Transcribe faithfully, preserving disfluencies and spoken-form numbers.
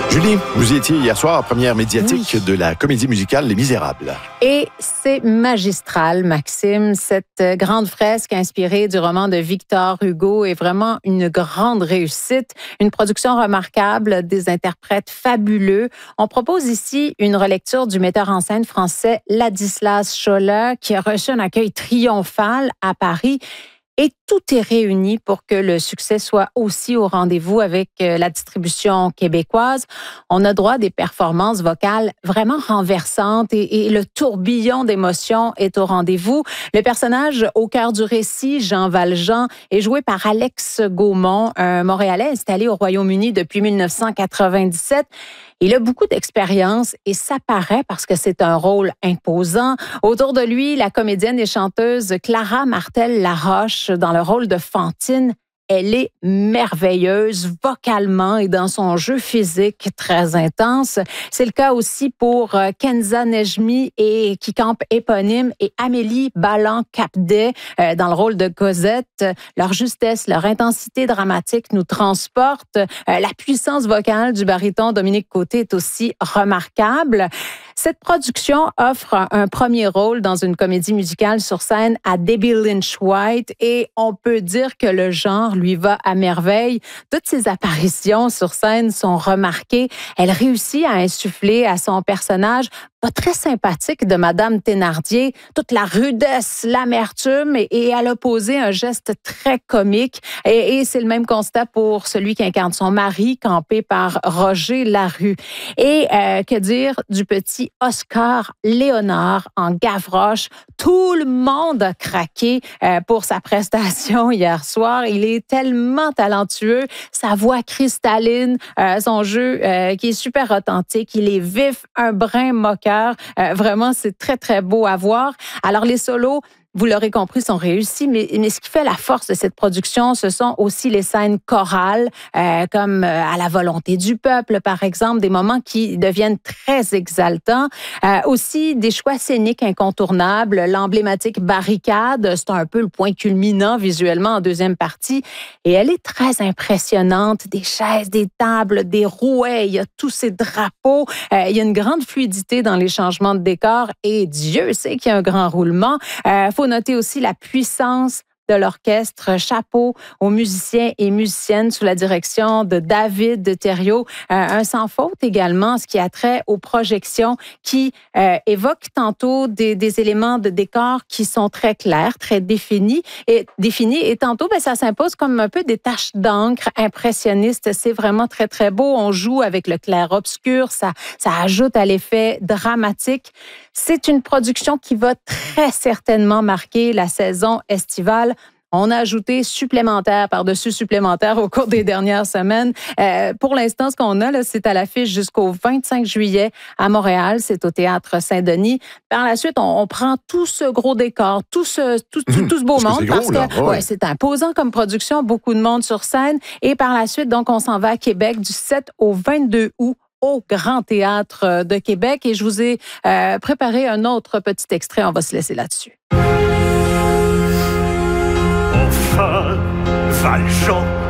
Julie, vous y étiez hier soir à première médiatique oui. de la comédie musicale Les Misérables. Et c'est magistral, Maxime. Cette grande fresque inspirée du roman de Victor Hugo est vraiment une grande réussite. Une production remarquable, des interprètes fabuleux. On propose ici une relecture du metteur en scène français Ladislas Scholler qui a reçu un accueil triomphal à Paris. Et tout est réuni pour que le succès soit aussi au rendez-vous avec la distribution québécoise. On a droit à des performances vocales vraiment renversantes et, et le tourbillon d'émotions est au rendez-vous. Le personnage au cœur du récit, Jean Valjean, est joué par Alex Gaumont, un Montréalais installé au Royaume-Uni depuis mille neuf cent quatre-vingt-dix-sept. Il a beaucoup d'expérience et ça paraît parce que c'est un rôle imposant. Autour de lui, la comédienne et chanteuse Clara Martel-Laroche dans le rôle de Fantine. Elle est merveilleuse vocalement et dans son jeu physique très intense. C'est le cas aussi pour Kenza Nejmi et qui campe éponyme et Amélie Ballan-Capdet euh, dans le rôle de Cosette. Leur justesse, leur intensité dramatique nous transporte. Euh, la puissance vocale du baryton Dominique Côté est aussi remarquable. Cette production offre un, un premier rôle dans une comédie musicale sur scène à Debbie Lynch White et on peut dire que le genre lui va à merveille. Toutes ses apparitions sur scène sont remarquées. Elle réussit à insuffler à son personnage pas très sympathique de Madame Thénardier toute la rudesse, l'amertume et, et elle a posé un geste très comique. Et, et c'est le même constat pour celui qui incarne son mari, campé par Roger Larue. Et euh, que dire du petit Oscar Léonard en Gavroche? Tout le monde a craqué euh, pour sa prestation hier soir. Il est tellement talentueux, sa voix cristalline, euh, son jeu euh, qui est super authentique, il est vif, un brin moqueur. Euh, vraiment, c'est très, très beau à voir. Alors, les solos, vous l'aurez compris, sont réussis, mais, mais ce qui fait la force de cette production, ce sont aussi les scènes chorales, euh, comme euh, à la volonté du peuple, par exemple, des moments qui deviennent très exaltants. Euh, aussi, des choix scéniques incontournables, l'emblématique barricade, c'est un peu le point culminant visuellement en deuxième partie, et elle est très impressionnante. Des chaises, des tables, des rouets, il y a tous ces drapeaux, euh, il y a une grande fluidité dans les changements de décor, et Dieu sait qu'il y a un grand roulement. Euh, faut noter aussi la puissance de l'orchestre. Chapeau aux musiciens et musiciennes sous la direction de David Thériault. Euh, un sans faute également, ce qui a trait aux projections qui euh, évoquent tantôt des, des éléments de décor qui sont très clairs, très définis. Et, définis, et tantôt, ben, ça s'impose comme un peu des taches d'encre impressionnistes. C'est vraiment très, très beau. On joue avec le clair-obscur. Ça, ça ajoute à l'effet dramatique. C'est une production qui va très certainement marquer la saison estivale. On a ajouté supplémentaire par-dessus supplémentaire au cours des dernières semaines. Euh, pour l'instant, ce qu'on a, là, c'est à l'affiche jusqu'au vingt-cinq juillet à Montréal. C'est au Théâtre Saint-Denis. Par la suite, on, on prend tout ce gros décor, tout ce, tout, tout, mmh, tout ce beau monde. gros, parce là, que ouais. ouais, c'est imposant comme production, beaucoup de monde sur scène. Et par la suite, donc, on s'en va à Québec du sept au vingt-deux août. Au Grand Théâtre de Québec. Et je vous ai euh, préparé un autre petit extrait. On va se laisser là-dessus. Enfin, Valjean